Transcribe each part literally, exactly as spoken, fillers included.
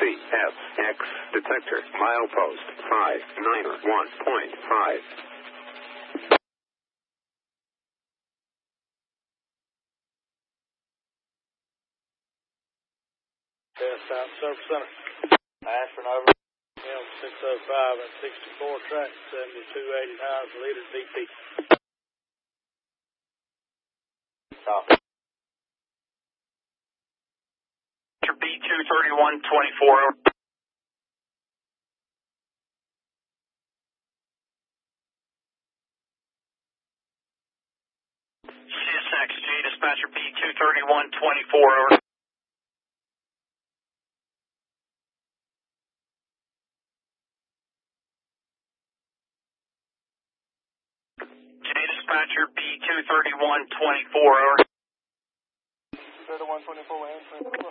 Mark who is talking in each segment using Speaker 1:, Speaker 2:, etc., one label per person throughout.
Speaker 1: S X detector milepost five nine one point five.
Speaker 2: South Service Center. Ashford over M six oh five and sixty-four track seventy-two eighty-nine leader D P. Stop.
Speaker 3: B two thirty-one twenty-four over. C S X J dispatcher B two thirty-one twenty-four over. J dispatcher B two thirty-one twenty-four over.
Speaker 2: thirty-one twenty-four and twenty-four.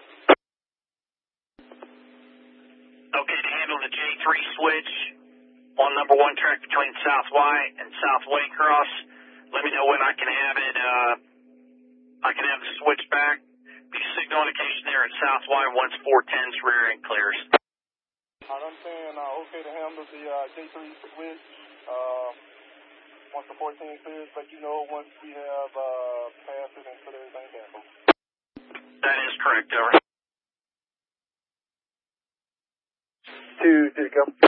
Speaker 3: Okay to handle the J three switch on number one track between South Y and South Waycross. Let me know when I can have it, uh, I can have the switch back. Be signal indication there at South Y once four ten's rear end clears.
Speaker 2: I'm saying uh, okay to handle the uh, J three switch uh, once the fourteen clears, but you know once we have uh, passed it and put everything down.
Speaker 3: That is correct, over.
Speaker 2: Two, did it come?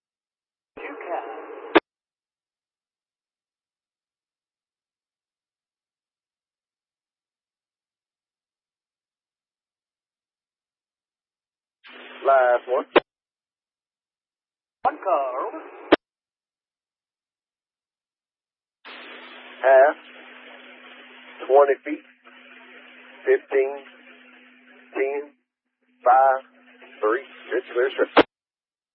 Speaker 2: Last one. One car, over. Half. twenty feet. fifteen. ten. five. three. Good, clear, sir.